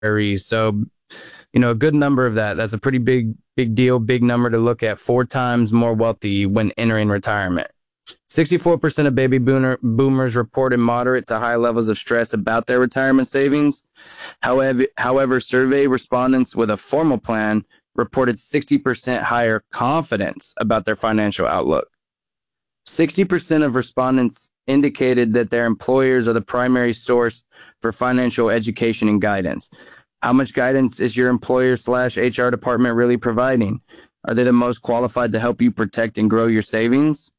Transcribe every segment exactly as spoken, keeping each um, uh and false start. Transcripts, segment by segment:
retirees. So, you know, a good number of that. That's a pretty big, big deal, big number to look at. Four times more wealthy when entering retirement. sixty-four percent of baby boomer, boomers reported moderate to high levels of stress about their retirement savings. However, however, survey respondents with a formal plan reported sixty percent higher confidence about their financial outlook. sixty percent of respondents indicated that their employers are the primary source for financial education and guidance. How much guidance is your employer slash H R department really providing? Are they the most qualified to help you protect and grow your savings?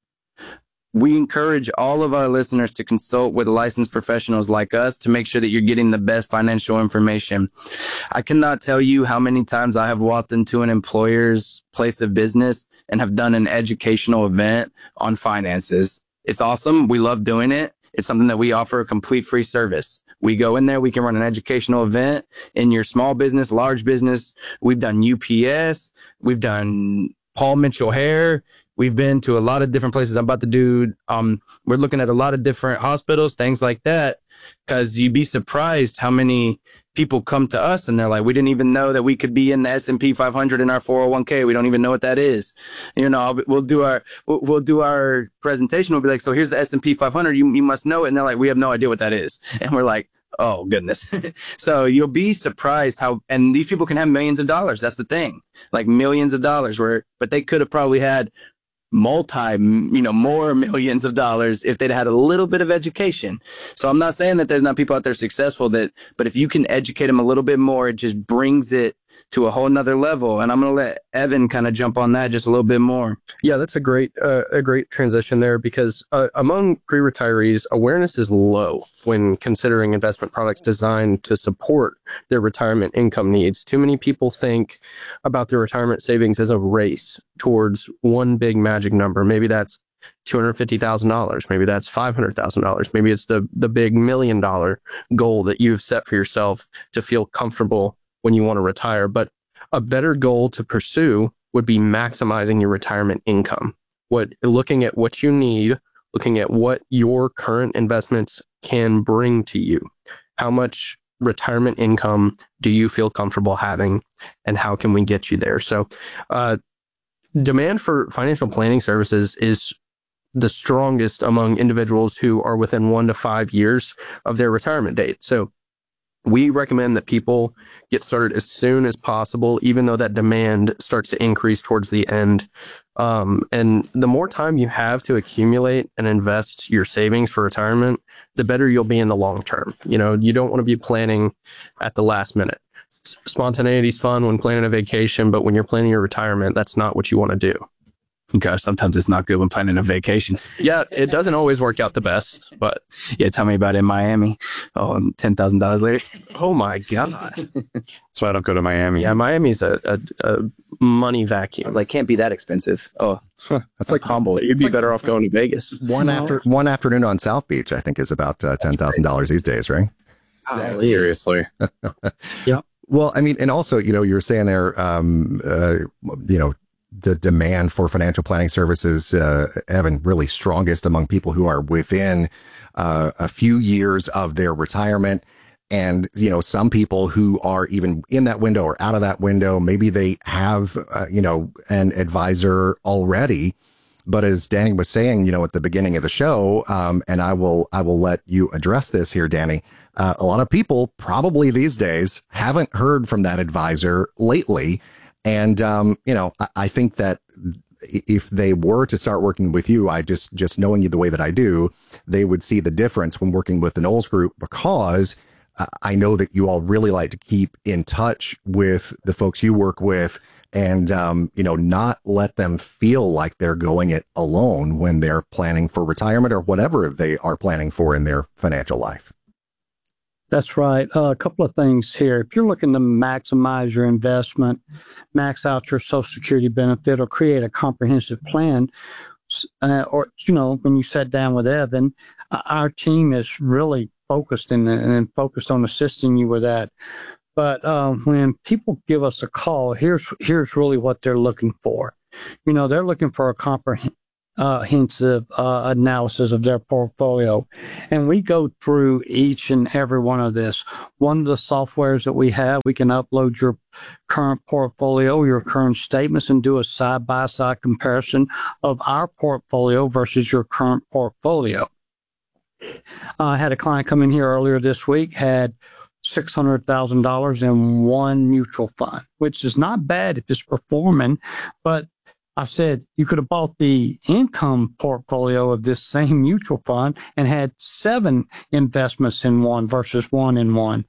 We encourage all of our listeners to consult with licensed professionals like us to make sure that you're getting the best financial information. I cannot tell you how many times I have walked into an employer's place of business and have done an educational event on finances. It's awesome. We love doing it. It's something that we offer a complete free service. We go in there, we can run an educational event in your small business, large business. We've done U P S. We've done Paul Mitchell Hair. We've been to a lot of different places. I'm about to do, um, we're looking at a lot of different hospitals, things like that, because you'd be surprised how many people come to us and they're like, we didn't even know that we could be in the S and P five hundred in our four oh one k. We don't even know what that is. You know, we'll do our, we'll, we'll do our presentation. We'll be like, so here's the S and P five hundred. You, you must know it. And they're like, we have no idea what that is. And we're like, oh goodness. So you'll be surprised how, and these people can have millions of dollars. That's the thing, like millions of dollars where, but they could have probably had multi, you know, more millions of dollars if they'd had a little bit of education. So I'm not saying that there's not people out there successful that, but if you can educate them a little bit more, it just brings it to a whole nother level. And I'm going to let Evan kind of jump on that just a little bit more. Yeah, that's a great, uh, a great transition there because uh, among pre-retirees, awareness is low when considering investment products designed to support their retirement income needs. Too many people think about their retirement savings as a race towards one big magic number. Maybe that's two hundred fifty thousand dollars. Maybe that's five hundred thousand dollars. Maybe it's the, the big million dollar goal that you've set for yourself to feel comfortable when you want to retire. But a better goal to pursue would be maximizing your retirement income. What, looking at what you need, looking at what your current investments can bring to you. How much retirement income do you feel comfortable having, and how can we get you there? So, uh, demand for financial planning services is the strongest among individuals who are within one to five years of their retirement date. So we recommend that people get started as soon as possible, even though that demand starts to increase towards the end. Um, and the more time you have to accumulate and invest your savings for retirement, the better you'll be in the long term. You know, you don't want to be planning at the last minute. Spontaneity is fun when planning a vacation, but when you're planning your retirement, that's not what you want to do. Gosh, sometimes it's not good when planning a vacation. Yeah, it doesn't always work out the best, but yeah, tell me about it in Miami. Oh, and ten thousand dollars later. Oh my God. That's why I don't go to Miami. Yeah, Miami's a, a, a money vacuum. I was like, can't be that expensive. Oh, that's like humble. You'd be better off going to Vegas. One after one afternoon on South Beach, I think, is about uh, ten thousand dollars these days, right? Oh, seriously. Yeah. Well, I mean, and also, you know, you were saying there, um, uh, you know, the demand for financial planning services, uh, Evan, really strongest among people who are within uh, a few years of their retirement. And, you know, some people who are even in that window or out of that window, maybe they have, uh, you know, an advisor already. But as Danny was saying, you know, at the beginning of the show, um, and I will I will let you address this here, Danny. Uh, a lot of people probably these days haven't heard from that advisor lately. And, um, you know, I, I think that if they were to start working with you, I just just knowing you the way that I do, they would see the difference when working with the Knowles Group, because uh, I know that you all really like to keep in touch with the folks you work with and, um, you know, not let them feel like they're going it alone when they're planning for retirement or whatever they are planning for in their financial life. That's right. Uh, a couple of things here. If you're looking to maximize your investment, max out your Social Security benefit, or create a comprehensive plan, uh, or, you know, when you sat down with Evan, uh, our team is really focused and, and focused on assisting you with that. But uh, when people give us a call, here's here's really what they're looking for. You know, they're looking for a compreh- comprehensive uh, analysis of their portfolio. And we go through each and every one of this. One of the softwares that we have, we can upload your current portfolio, your current statements, and do a side-by-side comparison of our portfolio versus your current portfolio. Uh, I had a client come in here earlier this week, had six hundred thousand dollars in one mutual fund, which is not bad if it's performing, but I said, you could have bought the income portfolio of this same mutual fund and had seven investments in one versus one in one.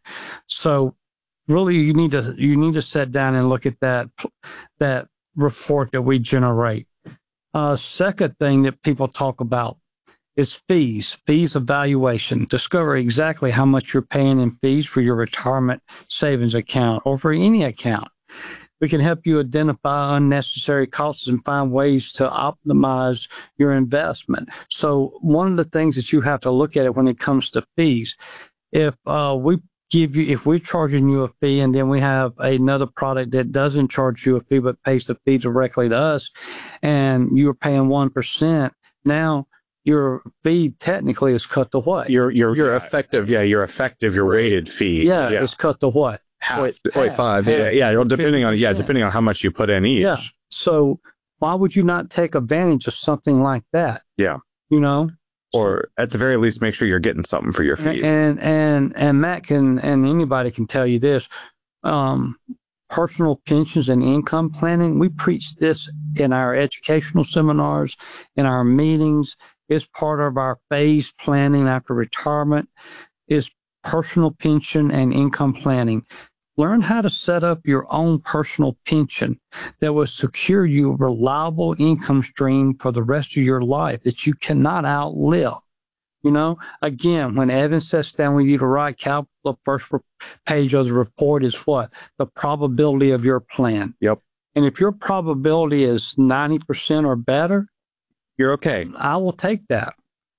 So really you need to, you need to sit down and look at that, that report that we generate. Uh, second thing that people talk about is fees, fees evaluation. Discover exactly how much you're paying in fees for your retirement savings account or for any account. We can help you identify unnecessary costs and find ways to optimize your investment. So one of the things that you have to look at it when it comes to fees, if uh, we give you, if we're charging you a fee and then we have another product that doesn't charge you a fee but pays the fee directly to us, and you're paying one percent, now your fee technically is cut to what? Your your Your effective. yeah, your effective, your rated fee. Yeah, it's cut to what? half. Point, point five. Yeah, Yeah. yeah. Well, depending on yeah, fifty percent. depending on how much you put in each. Yeah. So why would you not take advantage of something like that? Yeah. You know? Or at the very least, make sure you're getting something for your fees. And and and Matt can and anybody can tell you this. Um, personal pensions and income planning. We preach this in our educational seminars, in our meetings. It's part of our phased planning after retirement. Is personal pension and income planning. Learn how to set up your own personal pension that will secure you a reliable income stream for the rest of your life that you cannot outlive. You know, again, when Evan sits down with you to write capital, the first page of the report is what? The probability of your plan. Yep. And if your probability is ninety percent or better, You're okay. I will take that.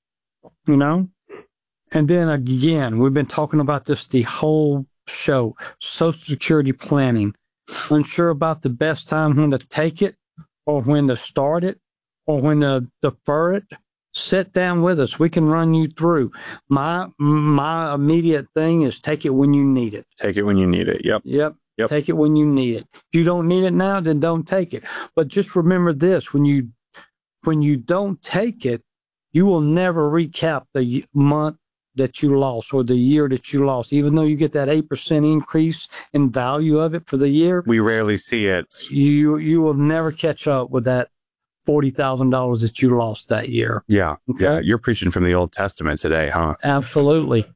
You know? And then again, we've been talking about this the whole show, Social Security planning. Unsure about the best time when to take it or when to start it or when to defer it? Sit down with us. We can run you through. My my immediate thing is take it when you need it. Take it when you need it. Yep. Yep. Yep. Take it when you need it. If you don't need it now, then don't take it. But just remember this, when you when you don't take it, you will never recap the month that you lost or the year that you lost. Even though you get that eight percent increase in value of it for the year, We rarely see it. you you will never catch up with that forty thousand dollars that you lost that year. Yeah. Okay. Yeah. You're preaching from the Old Testament today, huh? Absolutely.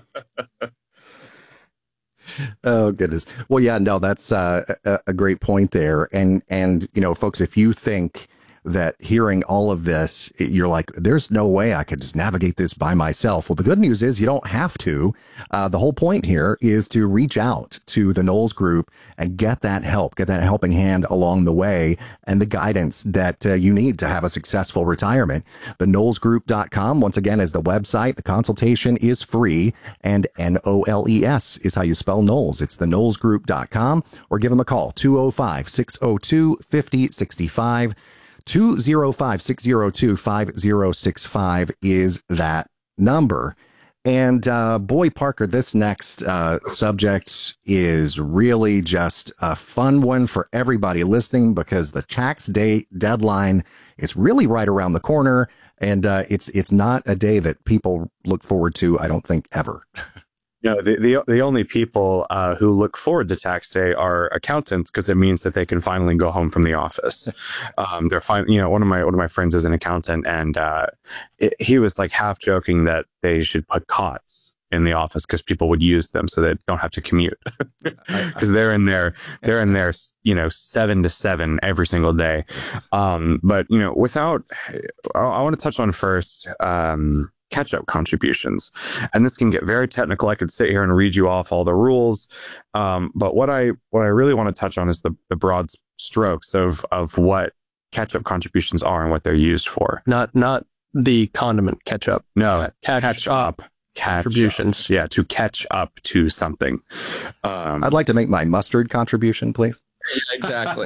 Oh goodness. Well, yeah, no, that's uh, a, a great point there. And and you know, folks, if you think that hearing all of this, you're like, there's no way I could just navigate this by myself. Well, the good news is you don't have to. Uh, the whole point here is to reach out to the Knowles Group and get that help, get that helping hand along the way and the guidance that uh, you need to have a successful retirement. The knowles group dot com, once again, is the website. The consultation is free, and N O L E S is how you spell Knowles. It's the knowles group dot com, or give them a call, two oh five, six oh two, five oh six five. two oh five, six oh two, five oh six five is that number. And uh, boy, Parker, this next uh, subject is really just a fun one for everybody listening, because the tax day deadline is really right around the corner. And uh, it's it's not a day that people look forward to, I don't think, ever. No, the, the the only people uh, who look forward to tax day are accountants, because it means that they can finally go home from the office. Um, they're fine. You know, one of my one of my friends is an accountant, and uh, it, he was like half joking that they should put cots in the office because people would use them so they don't have to commute, because they're in there they're in there you know seven to seven every single day. Um, but you know, without, I, I want to touch on first. Um, catch-up contributions. And this can get very technical. I could sit here and read you off all the rules. Um, but what I what I really want to touch on is the, the broad strokes of of what catch-up contributions are and what they're used for. Not not the condiment ketchup. No, Catch, catch up. Catch Contributions. up. Yeah, to catch up to something. Um, I'd like to make my mustard contribution, please. Exactly.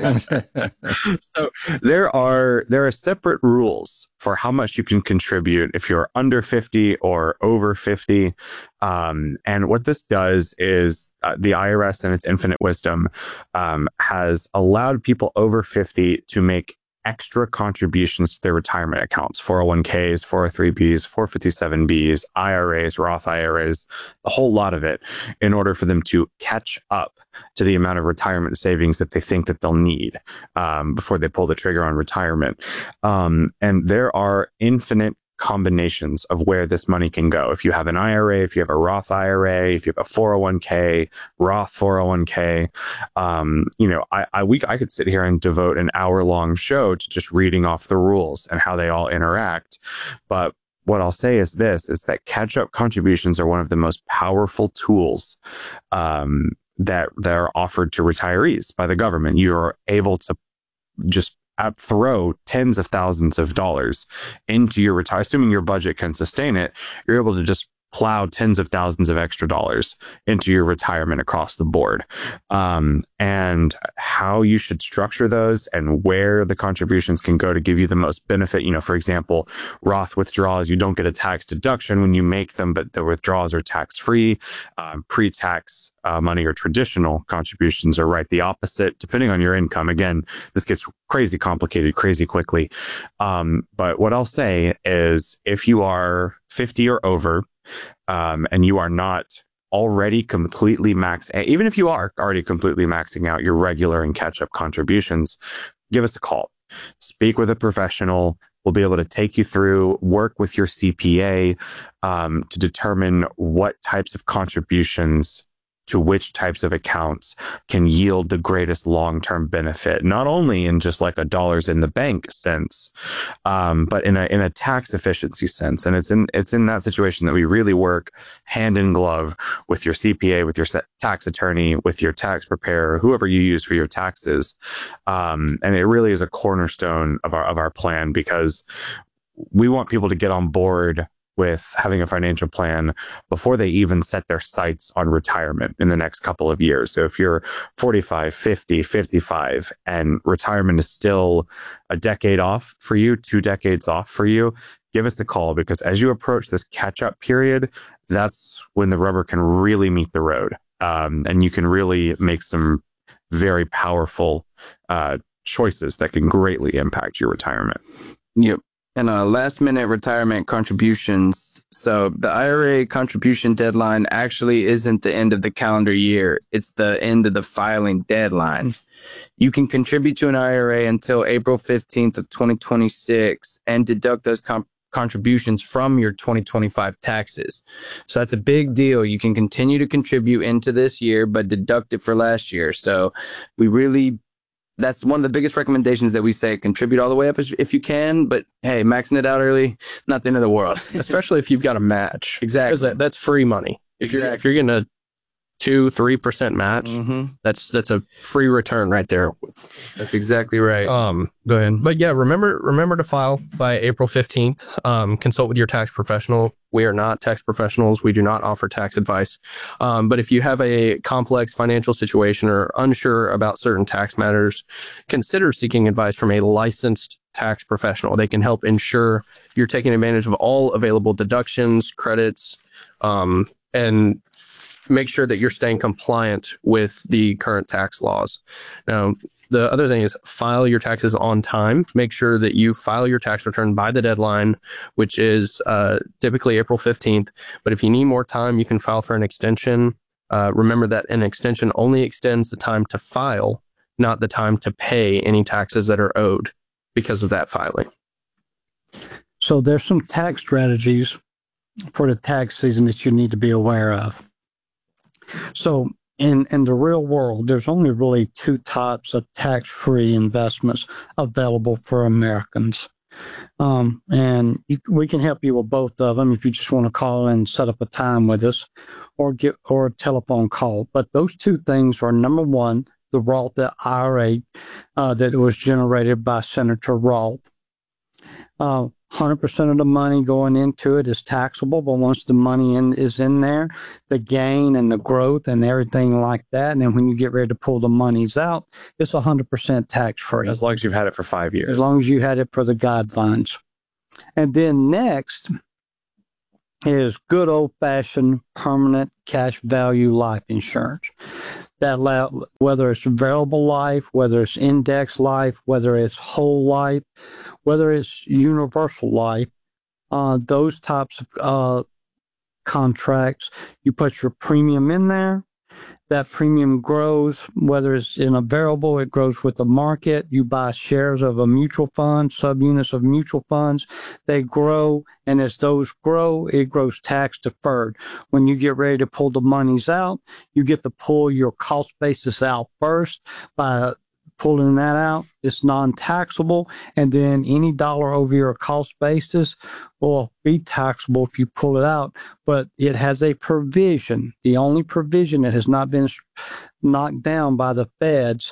So there are there are separate rules for how much you can contribute if you're under fifty or over fifty. Um, and what this does is uh, the I R S, in its infinite wisdom, um, has allowed people over fifty to make extra contributions to their retirement accounts, four oh one k's, four oh three b's, four fifty-seven b's, I R As, Roth I R As, a whole lot of it, in order for them to catch up to the amount of retirement savings that they think that they'll need um, before they pull the trigger on retirement. Um, and there are infinite combinations of where this money can go. If you have an I R A, if you have a Roth I R A, if you have a four oh one k, Roth four oh one k, um, you know, I, I, we, I could sit here and devote an hour long show to just reading off the rules and how they all interact. But what I'll say is this, is that catch-up contributions are one of the most powerful tools, um, that, that are offered to retirees by the government. You're able to just throw tens of thousands of dollars into your retire, assuming your budget can sustain it, you're able to just plow tens of thousands of extra dollars into your retirement across the board. Um, and how you should structure those and where the contributions can go to give you the most benefit. You know, for example, Roth withdrawals, you don't get a tax deduction when you make them, but the withdrawals are tax-free. Um, pre-tax uh, money or traditional contributions are right the opposite, depending on your income. Again, this gets crazy complicated, crazy quickly. Um, but what I'll say is if you are fifty or over, Um, and you are not already completely max, even if you are already completely maxing out your regular and catch-up contributions, give us a call. Speak with a professional. We'll be able to take you through, work with your C P A um, to determine what types of contributions to which types of accounts can yield the greatest long-term benefit, not only in just like a dollars in the bank sense, um, but in a in a tax efficiency sense. And it's in it's in that situation that we really work hand in glove with your C P A, with your tax attorney, with your tax preparer, whoever you use for your taxes. Um, and it really is a cornerstone of our of our plan, because we want people to get on board with having a financial plan before they even set their sights on retirement in the next couple of years. So if you're forty-five, fifty, fifty-five, and retirement is still a decade off for you, two decades off for you, give us a call, because as you approach this catch-up period, that's when the rubber can really meet the road. Um, and you can really make some very powerful uh, choices that can greatly impact your retirement. Yep. And uh, last minute retirement contributions. So the I R A contribution deadline actually isn't the end of the calendar year. It's the end of the filing deadline. You can contribute to an I R A until April fifteenth of twenty twenty-six and deduct those comp- contributions from your twenty twenty-five taxes. So that's a big deal. You can continue to contribute into this year, but deduct it for last year. So we really That's one of the biggest recommendations that we say, contribute all the way up if you can, but hey, maxing it out early, not the end of the world. Especially if you've got a match. Exactly. Because that, that's free money. If exactly. you're if you're getting a two, three percent match, mm-hmm. that's that's a free return right there. That's exactly right. Um, Go ahead. But yeah, remember remember to file by April fifteenth. Um, consult with your tax professional. We are not tax professionals. We do not offer tax advice. Um, but if you have a complex financial situation or unsure about certain tax matters, consider seeking advice from a licensed tax professional. They can help ensure you're taking advantage of all available deductions, credits, um, and make sure that you're staying compliant with the current tax laws. Now, the other thing is file your taxes on time. Make sure that you file your tax return by the deadline, which is uh, typically April fifteenth. But if you need more time, you can file for an extension. Uh, remember that an extension only extends the time to file, not the time to pay any taxes that are owed because of that filing. So there's some tax strategies for the tax season that you need to be aware of. So in, in the real world, there's only really two types of tax-free investments available for Americans. Um, and you, we can help you with both of them if you just want to call and set up a time with us or get or a telephone call. But those two things are, number one, the Roth I R A uh, that was generated by Senator Roth. Uh, one hundred percent of the money going into it is taxable, but once the money in, is in there, the gain and the growth and everything like that, and then when you get ready to pull the monies out, it's one hundred percent tax-free. As long as you've had it for five years. As long as you had it for the guidelines. And then next is good old-fashioned permanent cash value life insurance. That allow, whether it's variable life, whether it's index life, whether it's whole life, whether it's universal life, uh, those types of uh, contracts, you put your premium in there. That premium grows, whether it's in a variable, it grows with the market. You buy shares of a mutual fund, subunits of mutual funds. They grow, and as those grow, it grows tax deferred. When you get ready to pull the monies out, you get to pull your cost basis out first. By pulling that out, it's non-taxable, and then any dollar over your cost basis will be taxable if you pull it out. But it has a provision. The only provision that has not been knocked down by the feds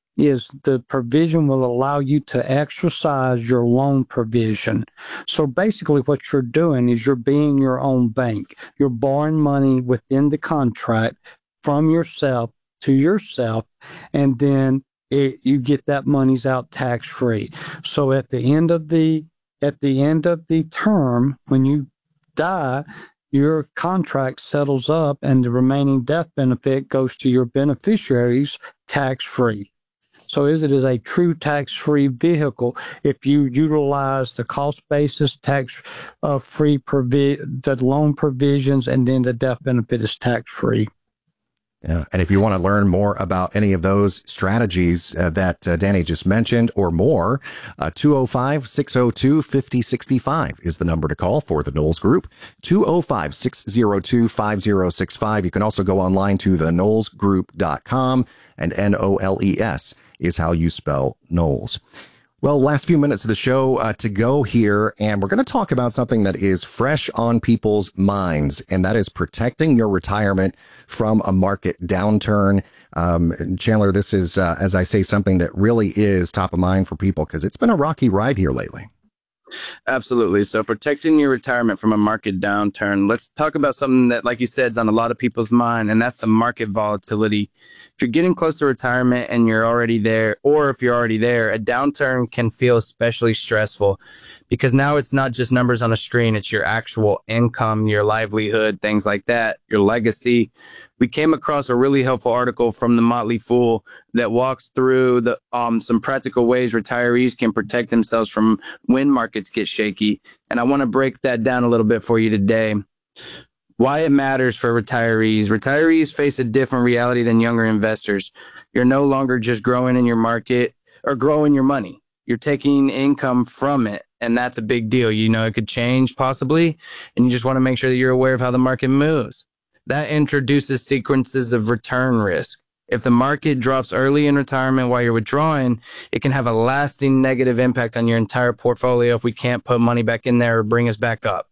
is the provision will allow you to exercise your loan provision. So basically what you're doing is you're being your own bank. You're borrowing money within the contract from yourself to yourself, and then It, you get that money's out tax free. So at the end of the at the end of the term, when you die, your contract settles up, and the remaining death benefit goes to your beneficiaries tax free. So is it is a true tax free vehicle if you utilize the cost basis tax uh, free provi- the loan provisions, and then the death benefit is tax free. Yeah. And if you want to learn more about any of those strategies uh, that uh, Danny just mentioned or more, uh, two oh five, six oh two, five oh six five is the number to call for the Knowles Group, two oh five, six oh two, five oh six five. You can also go online to the knowles group dot com, and N O L E S is how you spell Knowles. Well, last few minutes of the show uh, to go here, and we're going to talk about something that is fresh on people's minds, and that is protecting your retirement from a market downturn. Um, Chandler, this is, uh, as I say, something that really is top of mind for people because it's been a rocky ride here lately. Absolutely. So protecting your retirement from a market downturn. Let's talk about something that, like you said, is on a lot of people's mind, and that's the market volatility. If you're getting close to retirement and you're already there, or if you're already there, a downturn can feel especially stressful because now it's not just numbers on a screen. It's your actual income, your livelihood, things like that, your legacy. We came across a really helpful article from the Motley Fool that walks through the um some practical ways retirees can protect themselves from when markets get shaky. And I want to break that down a little bit for you today. Why it matters for retirees. Retirees face a different reality than younger investors. You're no longer just growing in your market or growing your money. You're taking income from it. And that's a big deal. You know, it could change possibly. And you just want to make sure that you're aware of how the market moves. That introduces sequences of return risk. If the market drops early in retirement while you're withdrawing, it can have a lasting negative impact on your entire portfolio if we can't put money back in there or bring us back up.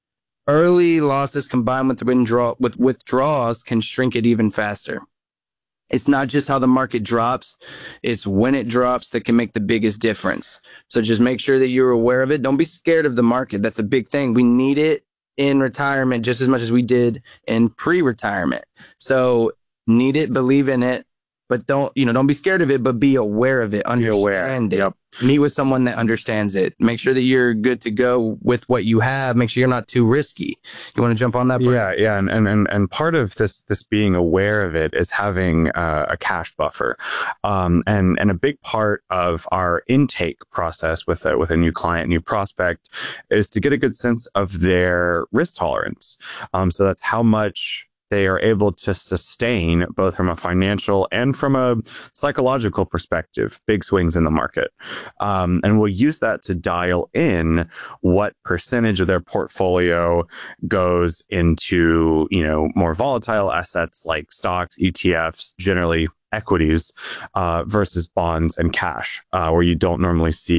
Early losses combined with withdraw with withdrawals can shrink it even faster. It's not just how the market drops, it's when it drops that can make the biggest difference. So just make sure that you're aware of it. Don't be scared of the market. That's a big thing. We need it in retirement just as much as we did in pre-retirement. So need it, believe in it, but don't, you know, don't be scared of it, but be aware of it. Understand it. Yep. Meet with someone that understands it. Make sure that you're good to go with what you have. Make sure you're not too risky. You want to jump on that? Brian? Yeah, yeah, and and and part of this this being aware of it is having uh, a cash buffer, um, and and a big part of our intake process with a, with a new client, new prospect, is to get a good sense of their risk tolerance. Um, so that's how much they are able to sustain, both from a financial and from a psychological perspective, big swings in the market. Um, and we'll use that to dial in what percentage of their portfolio goes into, you know, more volatile assets like stocks, E T Fs, generally equities, uh, versus bonds and cash, uh, where you don't normally see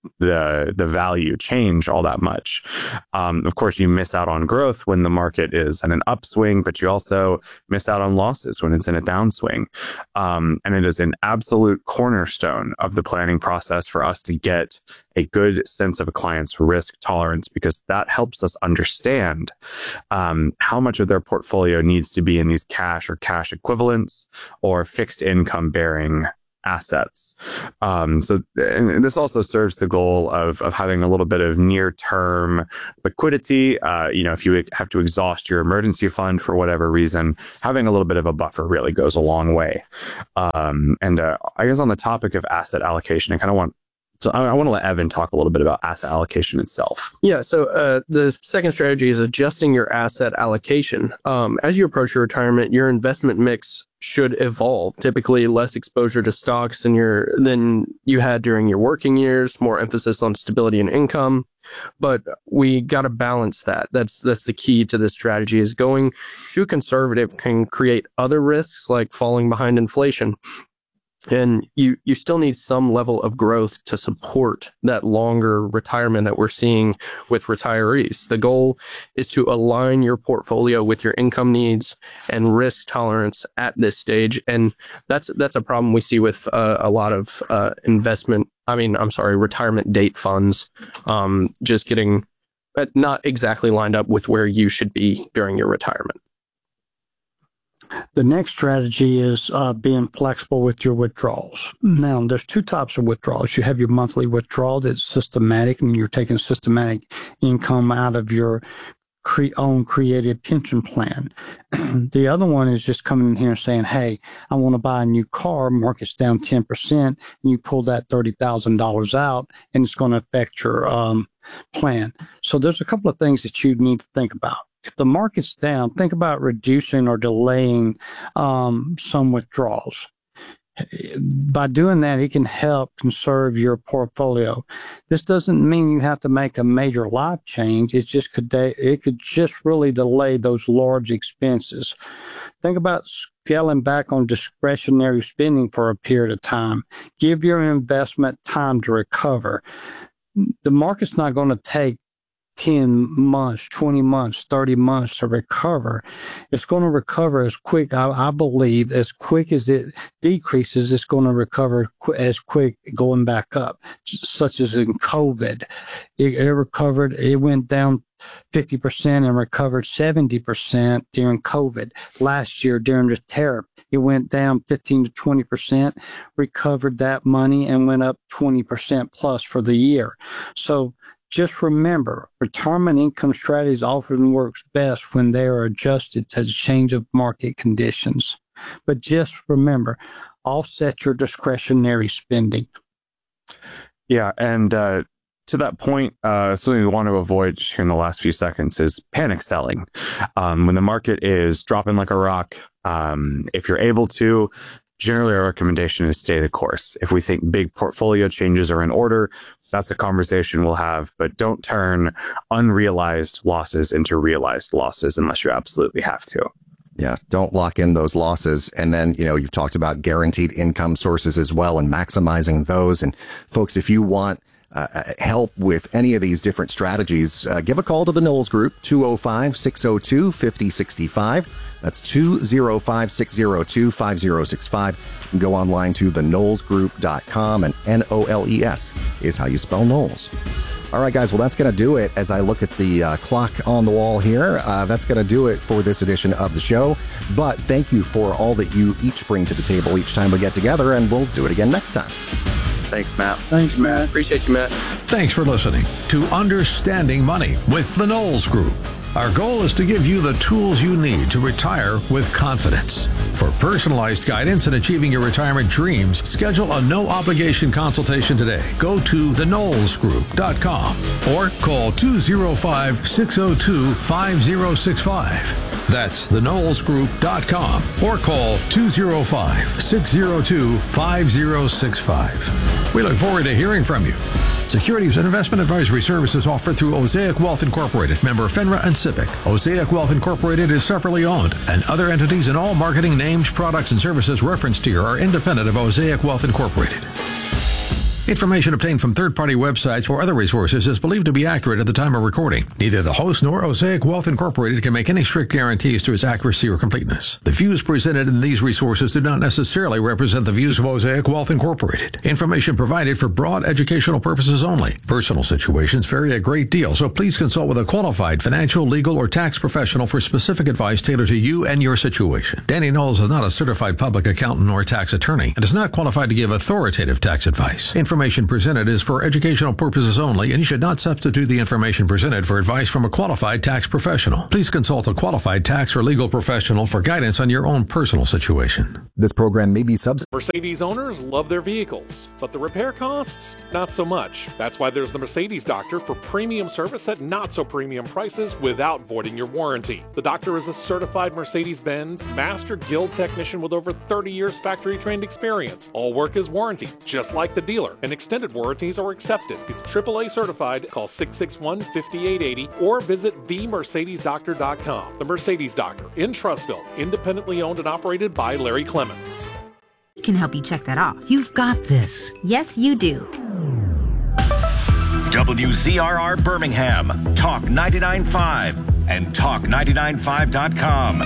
the the value change all that much. Um, of course, you miss out on growth when the market is in an upswing, but you also miss out on losses when it's in a downswing. Um, and it is an absolute cornerstone of the planning process for us to get a good sense of a client's risk tolerance, because that helps us understand um, how much of their portfolio needs to be in these cash or cash equivalents or fixed income bearing assets. Um, so and this also serves the goal of, of having a little bit of near-term liquidity. Uh, you know, if you have to exhaust your emergency fund for whatever reason, having a little bit of a buffer really goes a long way. Um, and uh, I guess on the topic of asset allocation, I kind of want So I, I want to let Evan talk a little bit about asset allocation itself. Yeah. So uh, the second strategy is adjusting your asset allocation. Um, as you approach your retirement, your investment mix should evolve. Typically, less exposure to stocks than your than you had during your working years. More emphasis on stability and income. But we got to balance that. That's that's the key to this strategy. Is going too conservative can create other risks like falling behind inflation. And you, you still need some level of growth to support that longer retirement that we're seeing with retirees. The goal is to align your portfolio with your income needs and risk tolerance at this stage. And that's that's a problem we see with uh, a lot of uh, investment. I mean, I'm sorry, retirement date funds, um, just getting uh, not exactly lined up with where you should be during your retirement. The next strategy is uh, being flexible with your withdrawals. Now, there's two types of withdrawals. You have your monthly withdrawal that's systematic, and you're taking systematic income out of your cre- own created pension plan. The other one is just coming in here and saying, hey, I want to buy a new car, market's down ten percent, and you pull that thirty thousand dollars out, and it's going to affect your um, plan. So there's a couple of things that you need to think about. If the market's down, think about reducing or delaying um, some withdrawals. By doing that, it can help conserve your portfolio. This doesn't mean you have to make a major life change. It just could it could just really delay those large expenses. Think about scaling back on discretionary spending for a period of time. Give your investment time to recover. The market's not going to take ten months, twenty months, thirty months to recover. It's going to recover as quick, I, I believe, as quick as it decreases, it's going to recover qu- as quick going back up, such as in COVID. It, it recovered, it went down fifty percent and recovered seventy percent during COVID. Last year, during the tariff, it went down fifteen to twenty percent, recovered that money, and went up twenty percent plus for the year. So just remember, retirement income strategies often works best when they are adjusted to the change of market conditions. But just remember, offset your discretionary spending. Yeah, and uh, to that point, uh, something we want to avoid here in the last few seconds is panic selling. Um, when the market is dropping like a rock, um, if you're able to, generally our recommendation is stay the course. If we think big portfolio changes are in order, that's a conversation we'll have, but don't turn unrealized losses into realized losses unless you absolutely have to. Yeah, don't lock in those losses. And then, you know, you've talked about guaranteed income sources as well and maximizing those. And folks, if you want uh, help with any of these different strategies, uh, give a call to the Knowles Group, two oh five, six oh two, five oh six five. That's two oh five, six oh two, five oh six five. You can go online to the knowles group dot com, and N O L E S is how you spell Knowles. All right, guys. Well, that's going to do it. As I look at the uh, clock on the wall here, uh, that's going to do it for this edition of the show. But thank you for all that you each bring to the table each time we get together, and we'll do it again next time. Thanks, Matt. Thanks, Matt. Appreciate you, Matt. Thanks for listening to Understanding Money with the Knowles Group. Our goal is to give you the tools you need to retire with confidence. For personalized guidance in achieving your retirement dreams, schedule a no-obligation consultation today. Go to the knowles group dot com or call two oh five, six oh two, five oh six five. That's the knowles group dot com or call two oh five, six oh two, five oh six five. We look forward to hearing from you. Securities and investment advisory services offered through Osaic Wealth Incorporated, member FINRA and SIPC. Osaic Wealth Incorporated is separately owned, and other entities and all marketing names, products, and services referenced here are independent of Osaic Wealth Incorporated. Information obtained from third-party websites or other resources is believed to be accurate at the time of recording. Neither the host nor Osaic Wealth Incorporated can make any strict guarantees to its accuracy or completeness. The views presented in these resources do not necessarily represent the views of Osaic Wealth Incorporated. Information provided for broad educational purposes only. Personal situations vary a great deal, so please consult with a qualified financial, legal, or tax professional for specific advice tailored to you and your situation. Danny Knowles is not a certified public accountant or tax attorney and is not qualified to give authoritative tax advice. Information presented is for educational purposes only, and you should not substitute the information presented for advice from a qualified tax professional. Please consult a qualified tax or legal professional for guidance on your own personal situation. This program may be subsidized. Mercedes owners love their vehicles, but the repair costs, not so much. That's why there's the Mercedes Doctor for premium service at not so premium prices without voiding your warranty. The Doctor is a certified Mercedes-Benz Master Guild technician with over thirty years factory-trained experience. All work is warranted, just like the dealer, and extended warranties are accepted. He's triple A certified. Call six six one, five eight eight zero or visit the mercedes doctor dot com. The Mercedes Doctor in Trussville, independently owned and operated by Larry Clements. Can help you check that off. You've got this. Yes, you do. W Z R R Birmingham, Talk ninety-nine point five and talk ninety-nine point five dot com.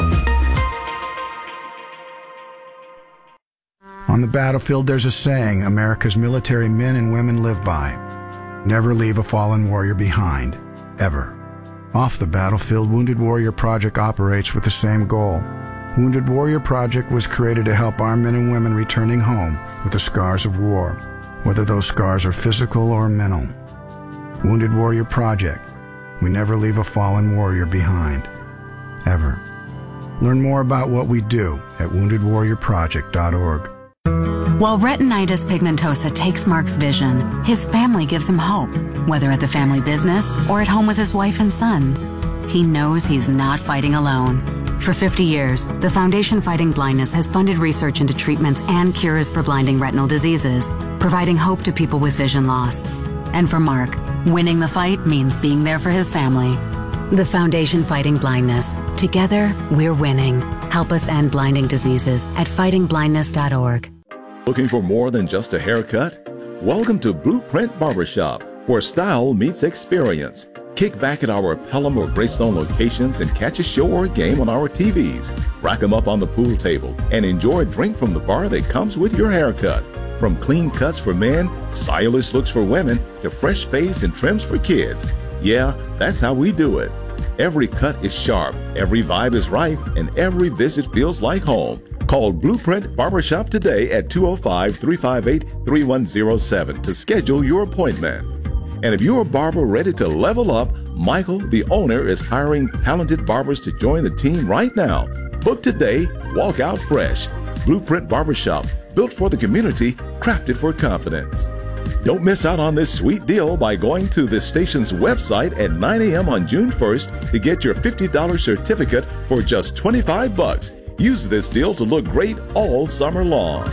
On the battlefield, there's a saying America's military men and women live by. Never leave a fallen warrior behind, ever. Off the battlefield, Wounded Warrior Project operates with the same goal. Wounded Warrior Project was created to help our men and women returning home with the scars of war, whether those scars are physical or mental. Wounded Warrior Project. We never leave a fallen warrior behind, ever. Learn more about what we do at wounded warrior project dot org. While retinitis pigmentosa takes Mark's vision, his family gives him hope, whether at the family business or at home with his wife and sons. He knows he's not fighting alone. For fifty years, the Foundation Fighting Blindness has funded research into treatments and cures for blinding retinal diseases, providing hope to people with vision loss. And for Mark, winning the fight means being there for his family. The Foundation Fighting Blindness. Together, we're winning. Help us end blinding diseases at fighting blindness dot org. Looking for more than just a haircut? Welcome to Blueprint Barbershop, where style meets experience. Kick back at our Pelham or Greystone locations and catch a show or a game on our T Vs. Rack them up on the pool table and enjoy a drink from the bar that comes with your haircut. From clean cuts for men, stylish looks for women, to fresh fades and trims for kids. Yeah, that's how we do it. Every cut is sharp, every vibe is right, and every visit feels like home. Call Blueprint Barbershop today at two oh five, three five eight, three one oh seven to schedule your appointment. And if you're a barber ready to level up, Michael, the owner, is hiring talented barbers to join the team right now. Book today, walk out fresh. Blueprint Barbershop, built for the community, crafted for confidence. Don't miss out on this sweet deal by going to this station's website at nine a.m. on June first to get your fifty dollars certificate for just twenty-five bucks. Use this deal to look great all summer long.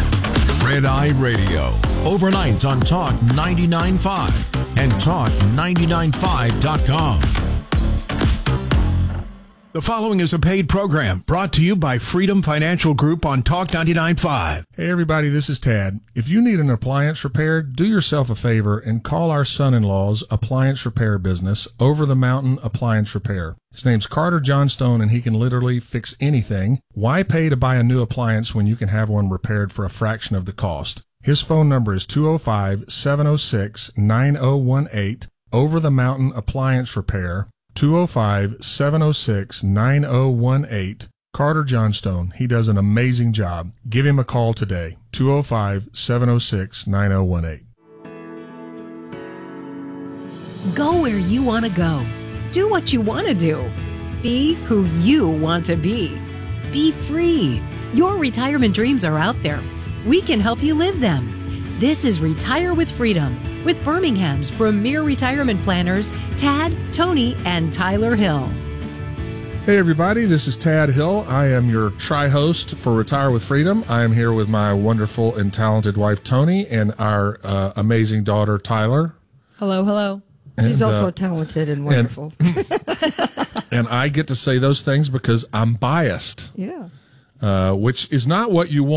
Red Eye Radio, overnight on Talk ninety-nine point five and talk ninety-nine point five dot com. The following is a paid program brought to you by Freedom Financial Group on Talk ninety-nine point five. Hey everybody, this is Tad. If you need an appliance repaired, do yourself a favor and call our son-in-law's appliance repair business, Over the Mountain Appliance Repair. His name's Carter Johnstone, and he can literally fix anything. Why pay to buy a new appliance when you can have one repaired for a fraction of the cost? His phone number is two oh five, seven oh six, nine oh one eight, Over the Mountain Appliance Repair, two oh five, seven oh six, nine oh one eight. Carter Johnstone. He does an amazing job. Give him a call today, two oh five, seven oh six, nine oh one eight. Go where you want to go. Do what you want to do. Be who you want to be. Be free. Your retirement dreams are out there. We can help you live them. This is Retire with Freedom with Birmingham's premier retirement planners, Tad, Tony, and Tyler Hill. Hey everybody, this is Tad Hill. I am your tri-host for Retire with Freedom. I am here with my wonderful and talented wife, Tony, and our uh, amazing daughter, Tyler. Hello, hello. She's and, also uh, talented and wonderful. And, and I get to say those things because I'm biased. Yeah. Uh, which is not what you want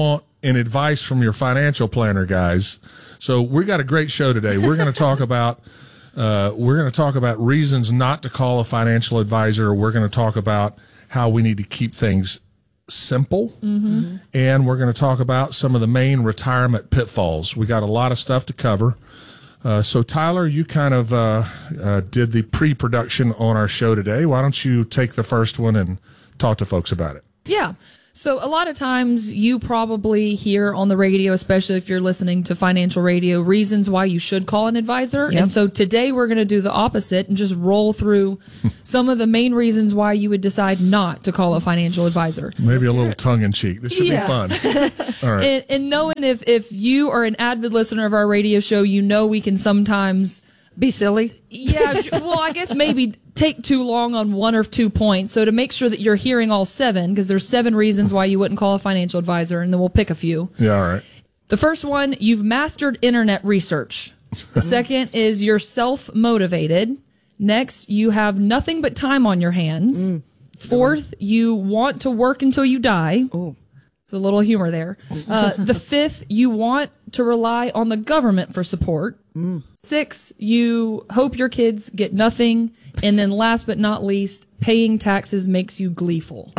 and advice from your financial planner, guys. So we got a great show today. We're going to talk about uh, we're going to talk about reasons not to call a financial advisor. We're going to talk about how we need to keep things simple, mm-hmm. and we're going to talk about some of the main retirement pitfalls. We got a lot of stuff to cover. Uh, so, Tyler, you kind of uh, uh, did the pre-production on our show today. Why don't you take the first one and talk to folks about it? Yeah. So a lot of times you probably hear on the radio, especially if you're listening to financial radio, reasons why you should call an advisor. Yep. And so today we're going to do the opposite and just roll through some of the main reasons why you would decide not to call a financial advisor. Maybe a little tongue in cheek. This should yeah. be fun. All right. And, and knowing if, if you are an avid listener of our radio show, you know we can sometimes be silly. Yeah. Well, I guess maybe take too long on one or two points. So to make sure that you're hearing all seven, because there's seven reasons why you wouldn't call a financial advisor, and then we'll pick a few. Yeah, all right. The first one, you've mastered internet research. The second is you're self-motivated. Next, you have nothing but time on your hands. Mm. Fourth, you want to work until you die. Oh. So a little humor there. Uh, the fifth, you want to rely on the government for support. Mm. Six, you hope your kids get nothing. And then last but not least, paying taxes makes you gleeful.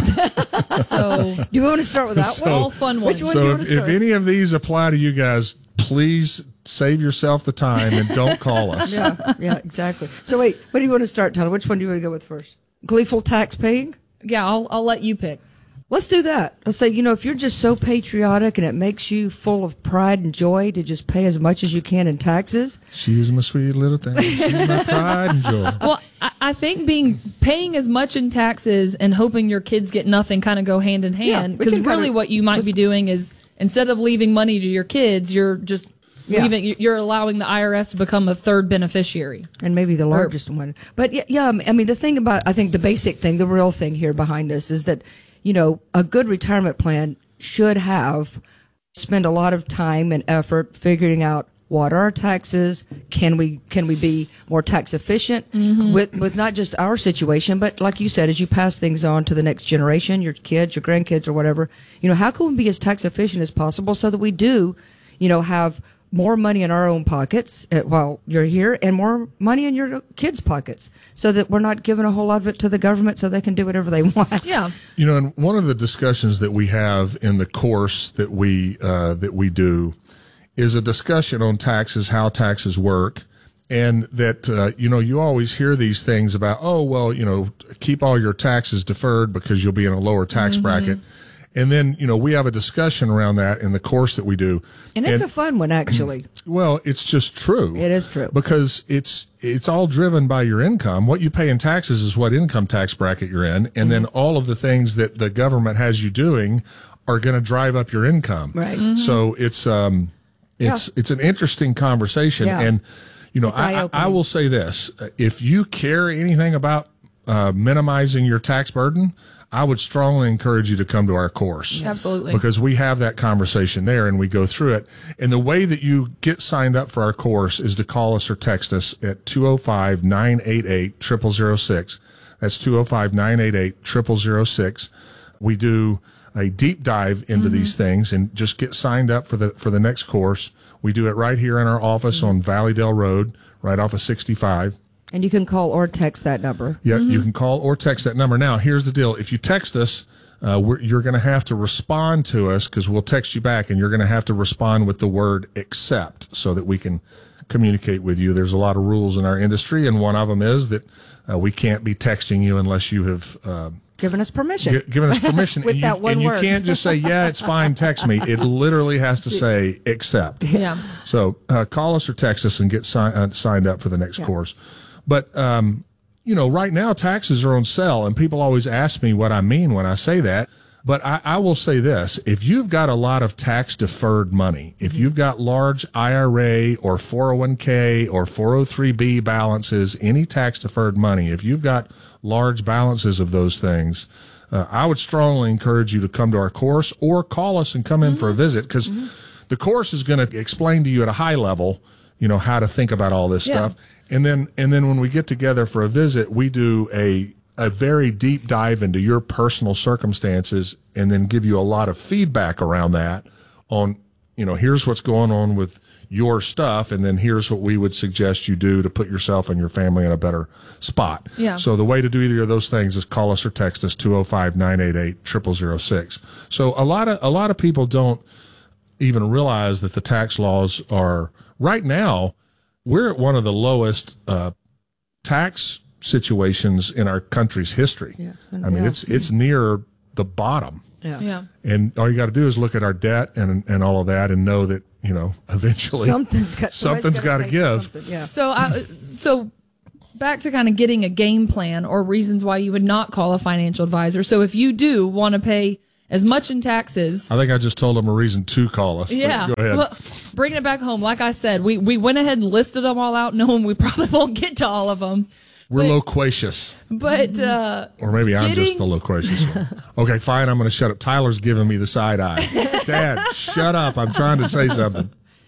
So, do you want to start with that so, one? All fun ones. Which one so do you want if, to start? if any of these apply to you guys, please save yourself the time and don't call us. Yeah, yeah, exactly. So wait, what do you want to start, Tyler? Which one do you want to go with first? Gleeful tax paying? Yeah, I'll I'll let you pick. Let's do that. Let's say, you know, if you're just so patriotic and it makes you full of pride and joy to just pay as much as you can in taxes. She's my sweet little thing. She's my pride and joy. Well, I, I think being paying as much in taxes and hoping your kids get nothing kind of go hand in hand. Because yeah, really what you might be doing is instead of leaving money to your kids, you're just yeah. leaving, you're allowing the I R S to become a third beneficiary. And maybe the largest or, one. But yeah, yeah, I mean, the thing about, I think the basic thing, the real thing here behind this is that, you know, a good retirement plan should have spend a lot of time and effort figuring out what are our taxes, can we can we be more tax efficient mm-hmm. with with not just our situation, but like you said, as you pass things on to the next generation, your kids, your grandkids, or whatever, you know, how can we be as tax efficient as possible so that we do, you know, have more money in our own pockets uh, while you're here and more money in your kids' pockets so that we're not giving a whole lot of it to the government so they can do whatever they want. Yeah. You know, and one of the discussions that we have in the course that we, uh, that we do is a discussion on taxes, how taxes work. And that, uh, you know, you always hear these things about, oh, well, you know, keep all your taxes deferred because you'll be in a lower tax mm-hmm. bracket. And then, you know, we have a discussion around that in the course that we do. And it's and, a fun one, actually. Well, it's just true. It is true. Because it's it's all driven by your income. What you pay in taxes is what income tax bracket you're in. And mm-hmm. then all of the things that the government has you doing are going to drive up your income. Right. Mm-hmm. So it's um it's yeah. it's an interesting conversation. Yeah. And, you know, I, I will say this. If you care anything about uh, minimizing your tax burden, I would strongly encourage you to come to our course. Absolutely. Because we have that conversation there and we go through it. And the way that you get signed up for our course is to call us or text us at two oh five, nine eight eight, zero zero zero six. That's two oh five, nine eight eight, zero zero zero six. We do a deep dive into mm-hmm. these things and just get signed up for the for the next course. We do it right here in our office mm-hmm. on Valleydale Road, right off of sixty-five. And you can call or text that number. Yeah, mm-hmm. you can call or text that number. Now, here's the deal. If you text us, uh, we're, you're going to have to respond to us because we'll text you back, and you're going to have to respond with the word accept so that we can communicate with you. There's a lot of rules in our industry, and one of them is that uh, we can't be texting you unless you have uh, given us permission. G- given us permission. With and that you, one and word. You can't just say, yeah, it's fine, text me. It literally has to say accept. Yeah. So uh, call us or text us and get si- uh, signed up for the next yeah. course. But, um, you know, right now taxes are on sale, and people always ask me what I mean when I say that. But I, I will say this. If you've got a lot of tax deferred money, if you've got large I R A or four oh one k or four oh three b balances, any tax deferred money, if you've got large balances of those things, uh, I would strongly encourage you to come to our course or call us and come in mm-hmm. for a visit, because mm-hmm. the course is going to explain to you at a high level, you know, how to think about all this yeah. stuff. And then, and then when we get together for a visit, we do a, a very deep dive into your personal circumstances and then give you a lot of feedback around that on, you know, here's what's going on with your stuff, and then here's what we would suggest you do to put yourself and your family in a better spot. Yeah. So the way to do either of those things is call us or text us two oh five, nine eight eight, zero zero zero six. So a lot of a lot of people don't even realize that the tax laws are right now, we're at one of the lowest uh, tax situations in our country's history. Yeah. I mean, Yeah. it's it's near the bottom. Yeah. Yeah. And all you got to do is look at our debt and and all of that and know that, you know, eventually Something's got something's got to give. Yeah. So, I, so back to kind of getting a game plan or reasons why you would not call a financial advisor. So if you do want to pay as much in taxes. I think I just told them a reason to call us. Yeah. Go ahead. Well, bringing it back home, like I said, we, we went ahead and listed them all out, knowing we probably won't get to all of them. We're but, loquacious. But, uh, Or maybe I'm getting, just the loquacious one. Okay, fine. I'm going to shut up. Tyler's giving me the side eye. Dad, shut up. I'm trying to say something.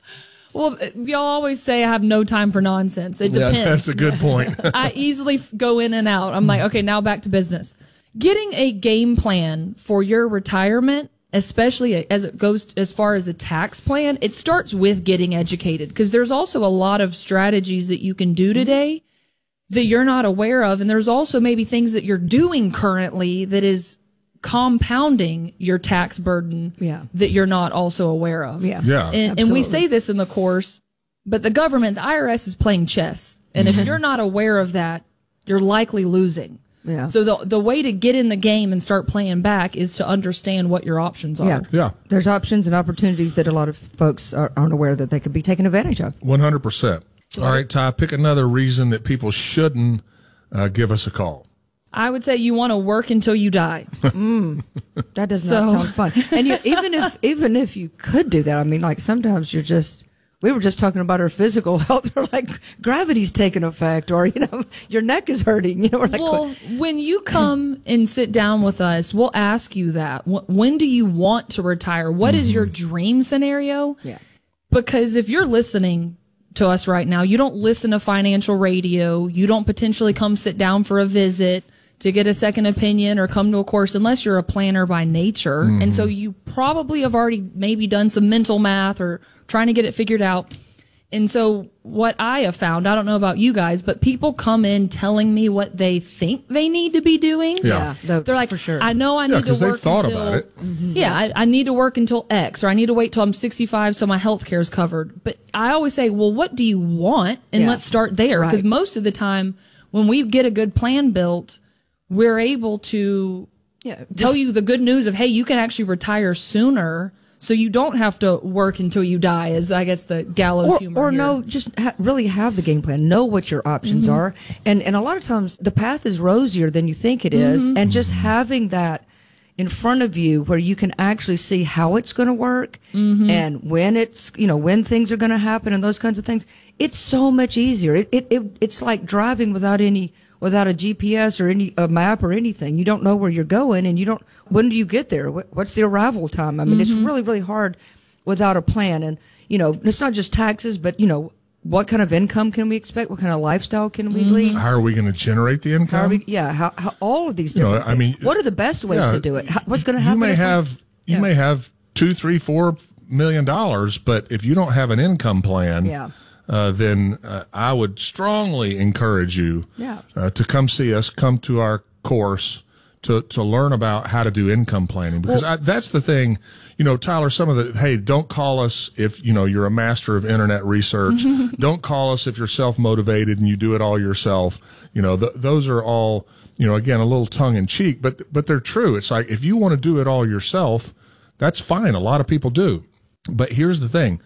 Well, y'all always say I have no time for nonsense. It depends. Yeah, that's a good point. I easily f- go in and out. I'm like, okay, now back to business. Getting a game plan for your retirement, especially as it goes as far as a tax plan, it starts with getting educated, because there's also a lot of strategies that you can do today that you're not aware of. And there's also maybe things that you're doing currently that is compounding your tax burden Yeah. that you're not also aware of. Yeah. Yeah. And, and we say this in the course, but the government, the I R S is playing chess. And if you're not aware of that, you're likely losing. Yeah. So the the way to get in the game and start playing back is to understand what your options are. Yeah. Yeah. There's options and opportunities that a lot of folks are, aren't aware that they could be taken advantage of. one hundred percent. All right, Ty, pick another reason that people shouldn't uh, give us a call. I would say you want to work until you die. Mm, that does not So- sound fun. And you, even if even if you could do that, I mean, like sometimes you're just. We were just talking about our physical health. We're like gravity's taking effect, or you know, your neck is hurting. You know, we're like, Well, when you come and sit down with us, we'll ask you that. Wh- When do you want to retire? What is your dream scenario? Yeah. Because if you're listening to us right now, you don't listen to financial radio. You don't potentially come sit down for a visit to get a second opinion or come to a course unless you're a planner by nature. Mhm. And so you probably have already maybe done some mental math or trying to get it figured out. And so what I have found, I don't know about you guys, but people come in telling me what they think they need to be doing. Yeah. Yeah, They're like, for sure. I know I Yeah, need to because they've work thought until, about it. yeah, I, I need to work until X, or I need to wait till I'm sixty-five so my health care is covered. But I always say, well, what do you want? And Yeah. let's start there. Because Right. most of the time when we get a good plan built, we're able to Yeah. tell you the good news of, hey, you can actually retire sooner. So you don't have to work until you die, is I guess the gallows or, humor or here. no, just ha- really have the game plan. Know what your options Mhm. are, and and a lot of times the path is rosier than you think it is. Mhm. And just having that in front of you where you can actually see how it's going to work Mhm. and when it's you know when things are going to happen and those kinds of things. It's so much easier. It, it it it's like driving without any without a G P S or any a map or anything. You don't know where you're going, and you don't. When do you get there? What, what's the arrival time? I mean, it's Mhm. really really hard without a plan. And you know, it's not just taxes, but you know, what kind of income can we expect? What kind of lifestyle can we lead? How are we going to generate the income? How are we, yeah, how, how all of these You know, different. I things. mean, what are the best ways yeah, to do it? How, what's going to happen? You may if we- have you Yeah. may have two, three, four million dollars, but if you don't have an income plan, Yeah. uh, then uh, I would strongly encourage you Yeah. uh, to come see us, come to our course to to learn about how to do income planning, because Well- I, that's the thing. You know, Tyler, some of the, hey, don't call us if, you know, you're a master of internet research. Don't call us if you're self-motivated and you do it all yourself. You know, th- those are all, you know, again, a little tongue in cheek, but, but they're true. It's like, if you want to do it all yourself, that's fine. A lot of people do. But here's the thing.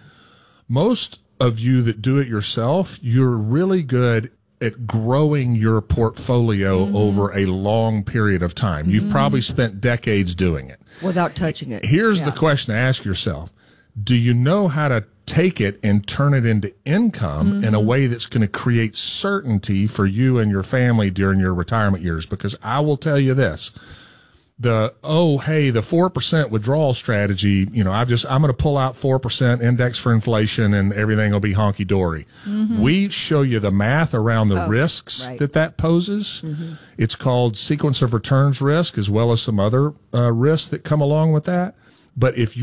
Most of you that do it yourself, you're really good at growing your portfolio Mm-hmm. over a long period of time. You've Mhm. probably spent decades doing it. without touching it. Here's Yeah. the question to ask yourself. Do you know how to take it and turn it into income in a Mhm. way that's going to create certainty for you and your family during your retirement years? Because I will tell you this, the, oh, hey, the four percent withdrawal strategy, you know, I've just, I'm going to pull out four percent index for inflation and everything will be honky dory. Mhm. We show you the math around the Oh, risks right. that that poses. Mhm. It's called sequence of returns risk, as well as some other uh, risks that come along with that. But if you're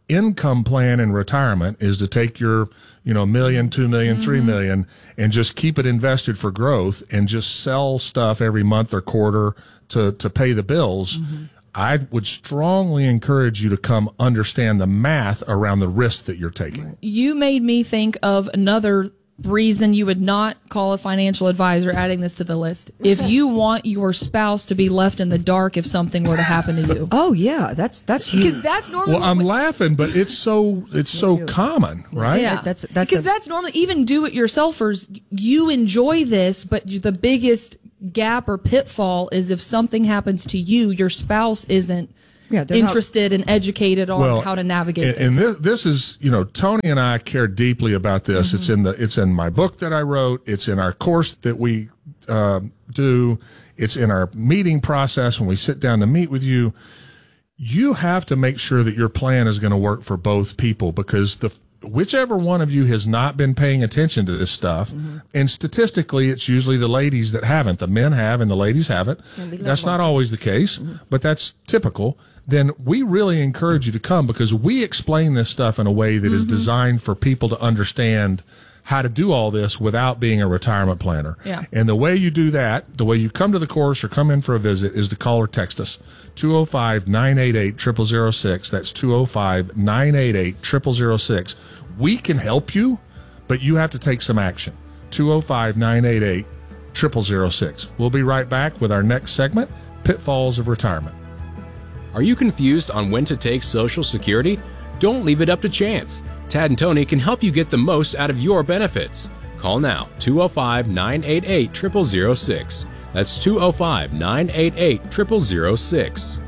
income plan in retirement is to take your, you know, million, two million, mm-hmm. three million, and just keep it invested for growth and just sell stuff every month or quarter to, to pay the bills, mm-hmm. I would strongly encourage you to come understand the math around the risk that you're taking. You made me think of another reason you would not call a financial advisor, adding this to the list. If you want your spouse to be left in the dark if something were to happen to you. Oh yeah, that's that's huge. Because that's normally Well, I'm laughing, but it's so it's so common, right? Yeah, that's that's because a, that's normally, even do-it-yourselfers, you enjoy this, but the biggest gap or pitfall is if something happens to you, your spouse isn't yeah, interested not, and educated on well, how to navigate and, this. And this, this is, you know, Tony and I care deeply about this. Mm-hmm. It's in the, it's in my book that I wrote. It's in our course that we uh, do. It's in our meeting process when we sit down to meet with you. You have to make sure that your plan is going to work for both people, because the whichever one of you has not been paying attention to this stuff, mm-hmm. and statistically, it's usually the ladies that haven't. The men have and the ladies haven't. That's not always the case, mm-hmm. but that's typical. Then we really encourage you to come, because we explain this stuff in a way that mm-hmm. is designed for people to understand how to do all this without being a retirement planner. Yeah. And the way you do that, the way you come to the course or come in for a visit, is to call or text us. two oh five, nine eight eight, zero zero zero six. That's two oh five, nine eight eight, zero zero zero six. We can help you, but you have to take some action. two oh five, nine eight eight, zero zero zero six. We'll be right back with our next segment, Pitfalls of Retirement. Are you confused on when to take Social Security? Don't leave it up to chance. Tad and Tony can help you get the most out of your benefits. Call now, two oh five, nine eight eight, zero zero zero six. That's two oh five, nine eight eight, zero zero zero six.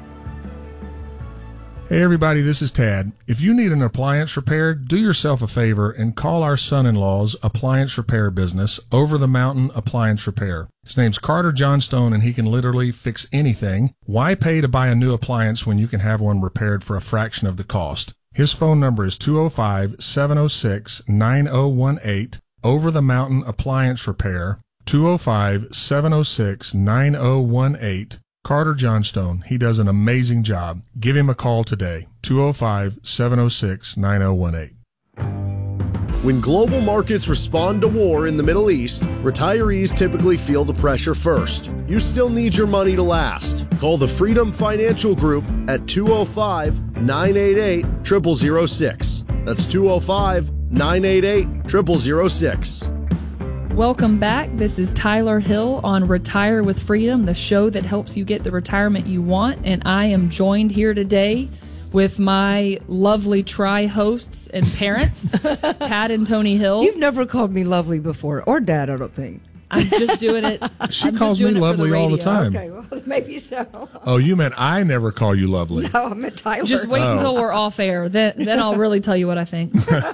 Hey everybody, this is Tad. If you need an appliance repaired, do yourself a favor and call our son-in-law's appliance repair business, Over the Mountain Appliance Repair. His name's Carter Johnstone, and he can literally fix anything. Why pay to buy a new appliance when you can have one repaired for a fraction of the cost? His phone number is two oh five, seven oh six, nine oh one eight, Over the Mountain Appliance Repair, two oh five, seven oh six, nine oh one eight. Carter Johnstone. He does an amazing job. Give him a call today, two oh five, seven oh six, nine oh one eight. When global markets respond to war in the Middle East, retirees typically feel the pressure first. You still need your money to last. Call the Freedom Financial Group at two oh five, nine eight eight, zero zero zero six. That's two oh five, nine eight eight, zero zero zero six. Welcome back. This is Tyler Hill on Retire with Freedom, the show that helps you get the retirement you want. And I am joined here today with my lovely tri-hosts and parents, Tad and Tony Hill. You've never called me lovely before, or Dad, I don't think. I'm just doing it. She I'm calls me lovely the all the time. Okay, well, maybe so. Oh, you meant I never call you lovely. No, I meant Tyler. Just wait Oh. until we're off air. Then, then I'll really tell you what I think.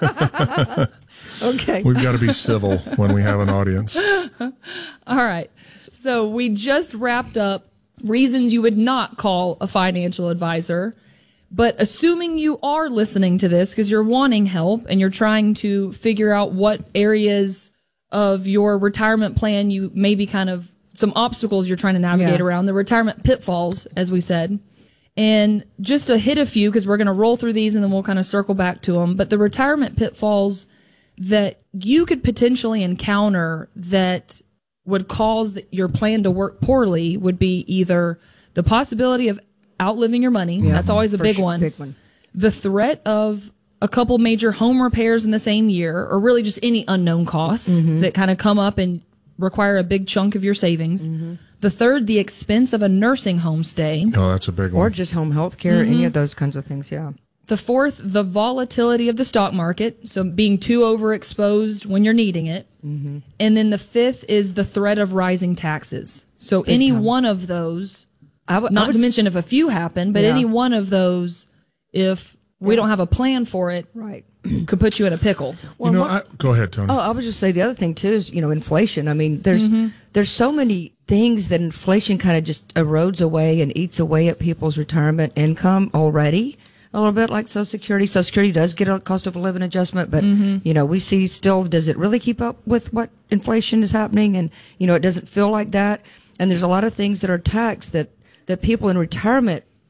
Okay. We've got to be civil when we have an audience. All right. So we just wrapped up reasons you would not call a financial advisor. But assuming you are listening to this because you're wanting help and you're trying to figure out what areas of your retirement plan you maybe kind of some obstacles you're trying to navigate Yeah. around, the retirement pitfalls, as we said. And just to hit a few, because we're going to roll through these and then we'll kind of circle back to them. But the retirement pitfalls that you could potentially encounter that would cause the, your plan to work poorly would be either the possibility of outliving your money. Yeah. That's always a For big sure, one. big one. The threat of a couple major home repairs in the same year, or really just any unknown costs Mhm. that kind of come up and require a big chunk of your savings. Mm-hmm. The third, the expense of a nursing home stay. Oh, that's a big Or one. just home health care, Mhm. any of those kinds of things, yeah. The fourth, the volatility of the stock market. So being too overexposed when you're needing it. Mm-hmm. And then the fifth is the threat of rising taxes. So Big any time. one of those, I w- I not would to s- mention if a few happen, but Yeah. any one of those, if we Yeah. don't have a plan for it, Right. could put you in a pickle. you know, I, go ahead, Tony. Oh, I would just say the other thing too is, you know, inflation. I mean, there's Mhm. there's so many things that inflation kind of just erodes away and eats away at people's retirement income already. A little bit like Social Security. Social Security does get a cost of a living adjustment, but Mhm. you know, we see still, does it really keep up with what inflation is happening? And you know, it doesn't feel like that. And there's a lot of things that are taxed that that people in retirement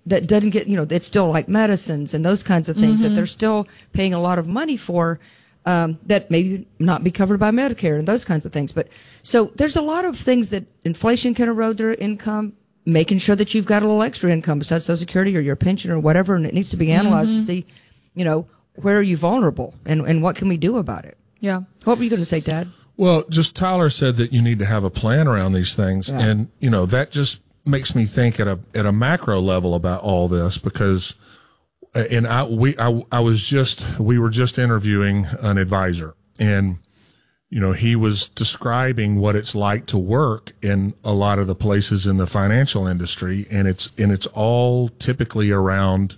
that doesn't get, you know, it's still like medicines and those kinds of things Mm-hmm. that they're still paying a lot of money for, um, that maybe not be covered by Medicare and those kinds of things. But so there's a lot of things that inflation can erode their income, making sure that you've got a little extra income besides Social Security or your pension or whatever. And it needs to be analyzed Mm-hmm. to see, you know, where are you vulnerable and, and what can we do about it? Yeah. What were you going to say, Dad? Well, just Tyler said that you need to have a plan around these things. Yeah. And, you know, that just makes me think at a, at a macro level about all this because, uh, and I, we, I, I was just, we were just interviewing an advisor and, you know, he was describing what it's like to work in a lot of the places in the financial industry. And it's, and it's all typically around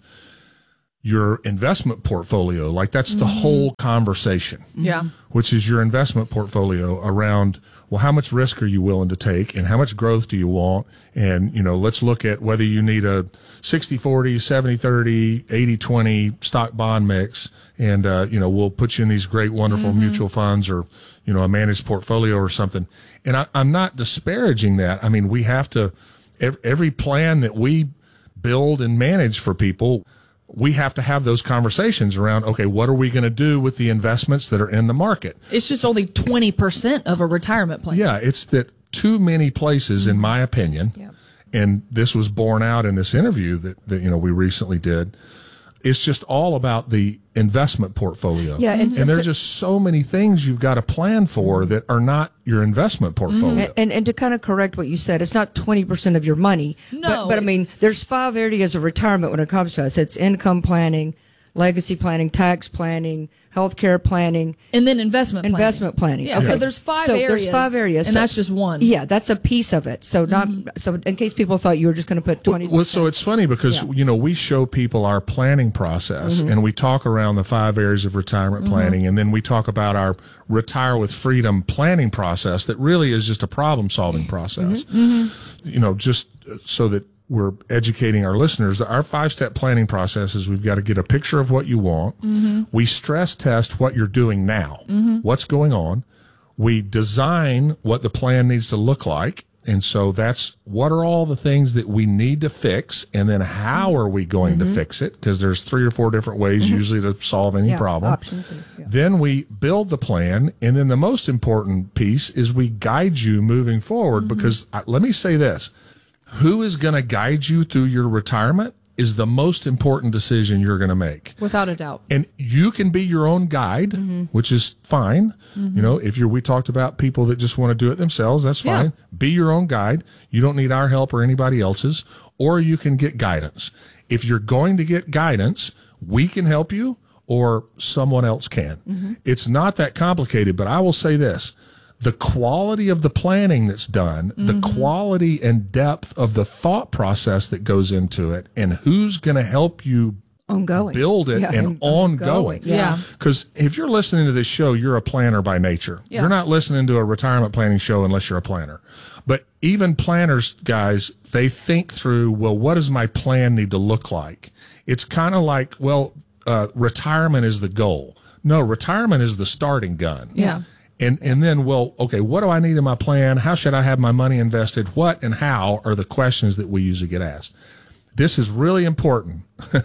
your investment portfolio. Like that's the Mm-hmm. whole conversation. Yeah. Which is your investment portfolio around, well, how much risk are you willing to take and how much growth do you want? And, you know, let's look at whether you need a sixty forty, seventy thirty, eighty twenty stock bond mix. And, uh, you know, we'll put you in these great, wonderful Mm-hmm. mutual funds or, you know, a managed portfolio or something. And I, I'm not disparaging that. I mean, we have to, every, every plan that we build and manage for people, we have to have those conversations around, okay, what are we going to do with the investments that are in the market? It's just only twenty percent of a retirement plan. Yeah, it's that too many places, in my opinion, and this was borne out in this interview that, that you know we recently did. It's just all about the investment portfolio. Yeah, and- and there's just so many things you've got to plan for that are not your investment portfolio. And, and and to kind of correct what you said, it's not twenty percent of your money. No, But, but I it's- mean, there's five areas of retirement when it comes to us. It's income planning, legacy planning, tax planning, healthcare planning, and then investment planning. investment planning. Yeah, so there's five so areas, there's five areas, and So- that's just one. Yeah, that's a piece of it. So not so in case people thought you were just going to put twenty. Well, so it's funny because, Yeah. you know, we show people our planning process Mhm. and we talk around the five areas of retirement Mhm. planning. And then we talk about our retire with freedom planning process that really is just a problem solving process. Mm-hmm. You know, just so that we're educating our listeners, our five step planning process is we've got to get a picture of what you want. Mm-hmm. We stress test what you're doing now, Mhm. what's going on. We design what the plan needs to look like. And so that's what are all the things that we need to fix, and then how are we going to Mhm. fix it? Because there's three or four different ways Mhm. usually to solve any Yeah, problem. options and- yeah. Then we build the plan, and then the most important piece is we guide you moving forward. Mm-hmm. Because uh, let me say this: who is going to guide you through your retirement is the most important decision you're going to make. Without a doubt. And you can be your own guide, Mm-hmm. which is fine. Mhm. You know, if you're, we talked about people that just want to do it themselves, that's Yeah. fine. Be your own guide. You don't need our help or anybody else's, or you can get guidance. If you're going to get guidance, we can help you or someone else can. Mhm. It's not that complicated, but I will say this. The quality of the planning that's done, the Mhm. quality and depth of the thought process that goes into it, and who's going to help you Ongoing. build it Yeah, and and ongoing. ongoing, yeah. Because if you're listening to this show, you're a planner by nature. Yeah. You're not listening to a retirement planning show unless you're a planner. But even planners, guys, they think through, well, what does my plan need to look like? It's kind of like, well, uh, retirement is the goal. No, retirement is the starting gun. Yeah. And and then, well, okay, what do I need in my plan? How should I have my money invested? What and how are the questions that we usually get asked? This is really important.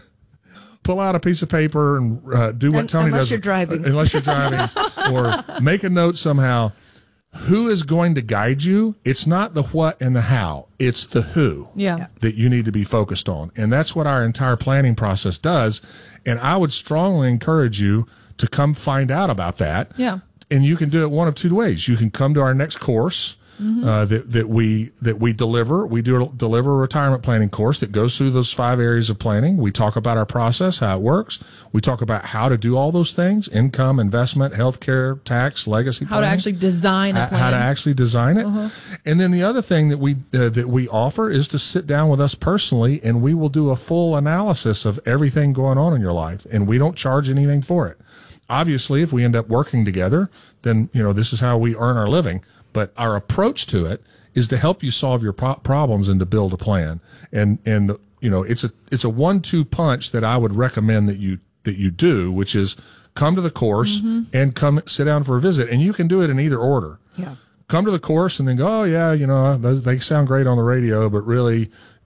Pull out a piece of paper and uh, do what Un- Tony unless does. you're driving. Unless you're driving. Or make a note somehow. Who is going to guide you? It's not the what and the how. It's the who Yeah. that you need to be focused on. And that's what our entire planning process does. And I would strongly encourage you to come find out about that. Yeah. And you can do it one of two ways. You can come to our next course Mhm. uh, that that we that we deliver. We do deliver a retirement planning course that goes through those five areas of planning. We talk about our process, how it works. We talk about how to do all those things: income, investment, healthcare, tax, legacy. How to planning. actually design a How- plan. How to actually design it. Uh-huh. And then the other thing that we uh, that we offer is to sit down with us personally, and we will do a full analysis of everything going on in your life, and we don't charge anything for it. Obviously, if we end up working together, then you know this is how we earn our living. But our approach to it is to help you solve your pro- problems and to build a plan. And and the, you know it's a it's a one two punch that I would recommend that you that you do, which is come to the course Mhm. and come sit down for a visit, and you can do it in either order. Yeah. Come to the course and then go, oh yeah, you know those, they sound great on the radio, but really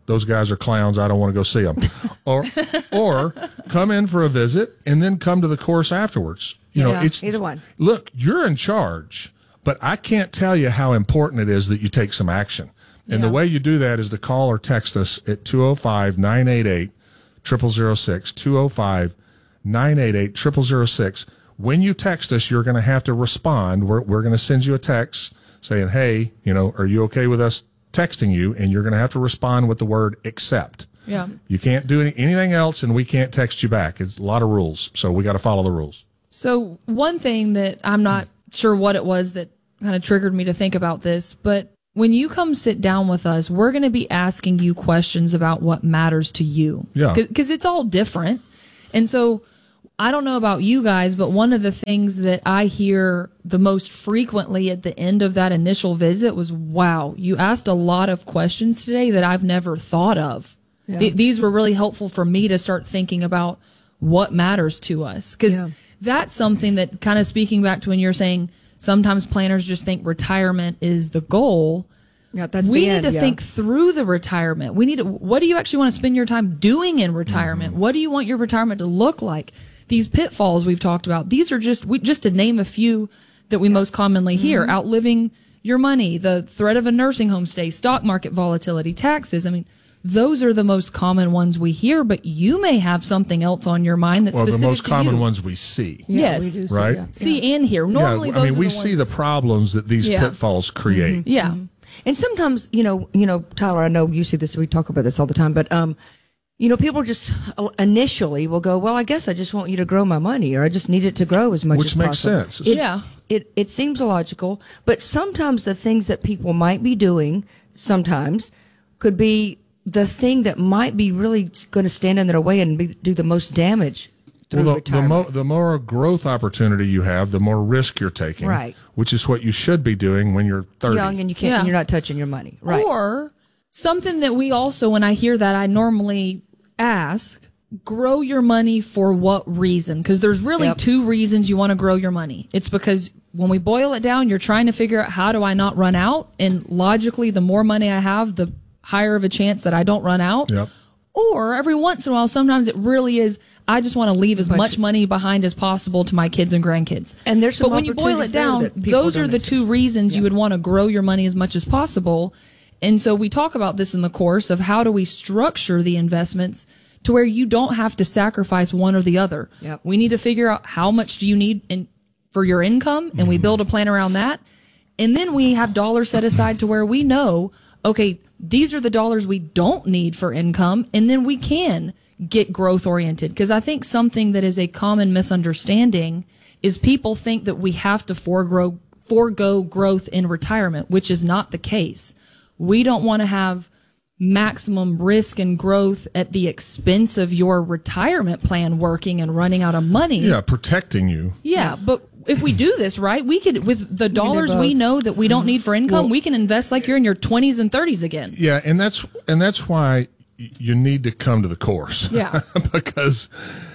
those guys are clowns. I don't want to go see them. or, or come in for a visit and then come to the course afterwards. You yeah, know, it's either one. Look, you're in charge, but I can't tell you how important it is that you take some action. And Yeah. the way you do that is to call or text us at two oh five, nine eight eight, zero zero zero six, two oh five, nine eight eight, zero zero zero six. When you text us, you're going to have to respond. We're, we're going to send you a text saying, hey, you know, are you okay with us texting you? And you're going to have to respond with the word accept. Yeah. You can't do any, anything else, and we can't text you back. It's a lot of rules, so we got to follow the rules. So one thing that I'm not sure what it was that kind of triggered me to think about this, but when you come sit down with us, we're going to be asking you questions about what matters to you. Yeah. Because it's all different. And so I don't know about you guys, but one of the things that I hear the most frequently at the end of that initial visit was, wow, you asked a lot of questions today that I've never thought of. Yeah. Th- these were really helpful for me to start thinking about what matters to us. Because Yeah. that's something that, kind of speaking back to when you're saying sometimes planners just think retirement is the goal. Yeah, that's we the need end, to yeah. think through the retirement. We need to, what do you actually want to spend your time doing in retirement? Mm-hmm. What do you want your retirement to look like? These pitfalls we've talked about, these are just, we, just to name a few that we most commonly hear: Mhm. outliving your money, the threat of a nursing home stay, stock market volatility, taxes. I mean, those are the most common ones we hear, but you may have something else on your mind that's Well, the specific most to common you. ones we see. Yeah, yes. we do see, Right? yeah. See and hear. Normally, yeah, those I mean, are we the see ones- the problems that these Yeah. pitfalls create. Yeah. And sometimes, you know, you know, Tyler, I know you see this, we talk about this all the time, but, um, you know, people just uh, initially will go, well, I guess I just want you to grow my money, or I just need it to grow as much Which as makes possible. sense. It, Yeah. It, it seems logical, but sometimes the things that people might be doing sometimes could be the thing that might be really going to stand in their way and be, do the most damage through Well, the, the, retirement. mo- the more growth opportunity you have, the more risk you're taking. Right. Which is what you should be doing when you're thirty. Young and you can't, Yeah. and you're not touching your money. Right. Or something that we also, when I hear that, I normally ask, grow your money for what reason? Because there's really Yep. two reasons you want to grow your money. It's because when we boil it down, you're trying to figure out, how do I not run out? And logically, the more money I have, the higher of a chance that I don't run out. Yep. Or every once in a while, sometimes it really is, I just want to leave as But much you- money behind as possible to my kids and grandkids. And there's some But when you boil it opportunities there down, that people those are don't the accept. two reasons you would want to grow your money as much as possible. And so we talk about this in the course of how do we structure the investments to where you don't have to sacrifice one or the other. Yep. We need to figure out how much do you need in, for your income, and we build a plan around that. And then we have dollars set aside to where we know, okay, these are the dollars we don't need for income, and then we can get growth oriented. Because I think something that is a common misunderstanding is people think that we have to forego, forego growth in retirement, which is not the case. We don't want to have maximum risk and growth at the expense of your retirement plan working and running out of money. Yeah, protecting you. Yeah, but if we do this right, we could, with the dollars both. we know that we don't need for income, Well- we can invest like you're in your twenties and thirties again. Yeah, and that's and that's why y- you need to come to the course. Yeah. Because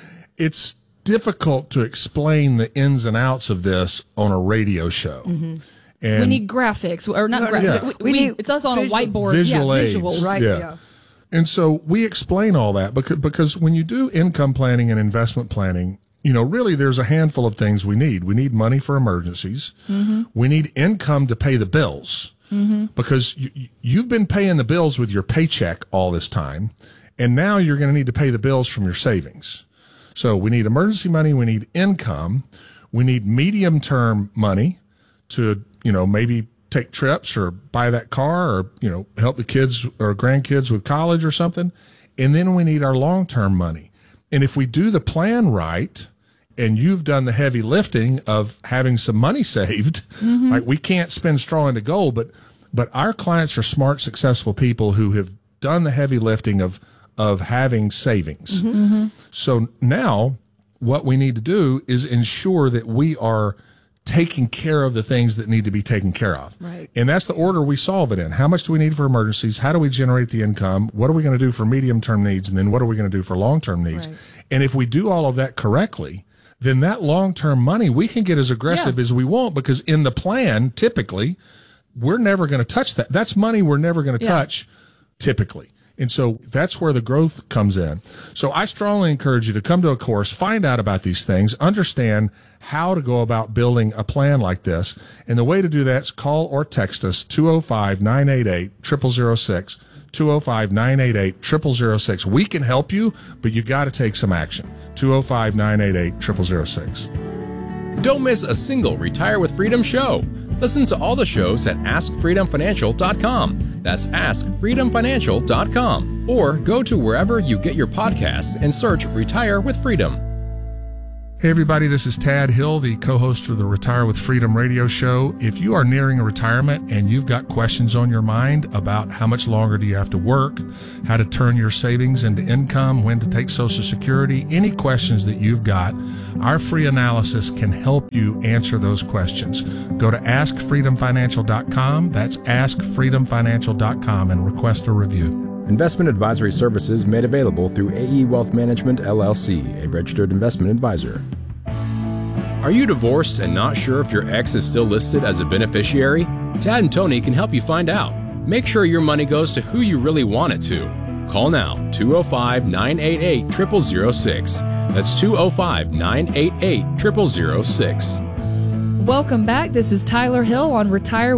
it's difficult to explain the ins and outs of this on a radio show. And we need graphics, or not graphics. Yeah. We, We we- need it's us on a visual- whiteboard. visual yeah, aids. visuals. Right. Yeah. Yeah. And so we explain all that because, because when you do income planning and investment planning, you know, really there's a handful of things we need. We need money for emergencies. Mm-hmm. We need income to pay the bills because you, you- you've been paying the bills with your paycheck all this time. And now you're going to need to pay the bills from your savings. So we need emergency money. We need income. We need medium term money to, you know, maybe take trips or buy that car or, you know, help the kids or grandkids with college or something. And then we need our long-term money. And if we do the plan right, and you've done the heavy lifting of having some money saved, like we can't spend straw into gold, but, but our clients are smart, successful people who have done the heavy lifting of, of having savings. So now what we need to do is ensure that we are taking care of the things that need to be taken care of. Right. And that's the order we solve it in. How much do we need for emergencies? How do we generate the income? What are we going to do for medium-term needs? And then what are we going to do for long-term needs? Right. And if we do all of that correctly, then that long-term money, we can get as aggressive Yeah. as we want because in the plan, typically, we're never going to touch that. That's money we're never going to Yeah. touch, typically. And so that's where the growth comes in. So I strongly encourage you to come to a course, find out about these things, understand how to go about building a plan like this. And the way to do that is call or text us two oh five, nine eight eight, zero zero zero six, two oh five, nine eight eight, zero zero zero six. We can help you, but you got to take some action. two oh five, nine eight eight, zero zero zero six. Don't miss a single Retire with Freedom show. Listen to all the shows at ask freedom financial dot com. That's ask freedom financial dot com. Or go to wherever you get your podcasts and search Retire with Freedom. Hey everybody, this is Tad Hill, the co-host of the Retire with Freedom radio show. If you are nearing a retirement and you've got questions on your mind about how much longer do you have to work, how to turn your savings into income, when to take Social Security, any questions that you've got, our free analysis can help you answer those questions. Go to ask freedom financial dot com. That's ask freedom financial dot com and request a review. Investment advisory services made available through A E Wealth Management, L L C, a registered investment advisor. Are you divorced and not sure if your ex is still listed as a beneficiary? Tad and Tony can help you find out. Make sure your money goes to who you really want it to. Call now, two oh five, nine eight eight, zero zero zero six. That's two oh five, nine eight eight, zero zero zero six. Welcome back. This is Tyler Hill on Retire